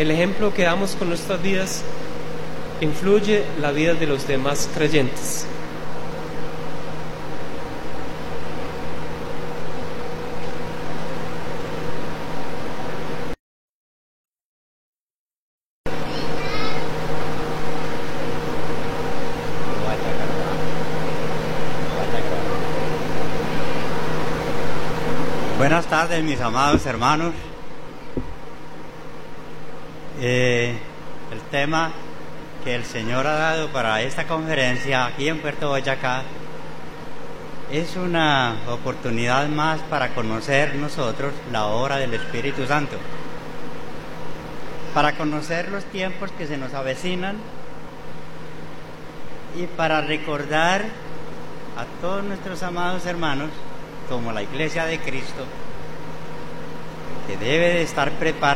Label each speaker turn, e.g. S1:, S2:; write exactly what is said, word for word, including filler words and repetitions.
S1: el ejemplo que damos con nuestras vidas influye la vida de los demás creyentes.
S2: Buenas tardes, mis amados hermanos. Eh, el tema que el Señor ha dado para esta conferencia aquí en Puerto Boyacá es una oportunidad más para conocer nosotros la obra del Espíritu Santo, para conocer los tiempos que se nos avecinan y para recordar a todos nuestros amados hermanos, como la Iglesia de Cristo, que debe de estar preparada